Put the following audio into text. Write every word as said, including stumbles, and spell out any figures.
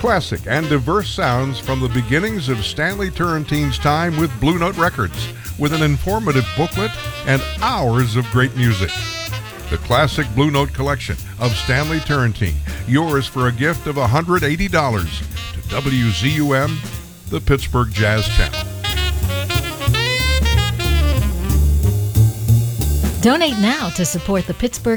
Classic and diverse sounds from the beginnings of Stanley Turrentine's time with Blue Note Records, with an informative booklet and hours of great music. The Classic Blue Note Collection of Stanley Turrentine, yours for a gift of one hundred eighty dollars to W Z U M, the Pittsburgh Jazz Channel. Donate now to support the Pittsburgh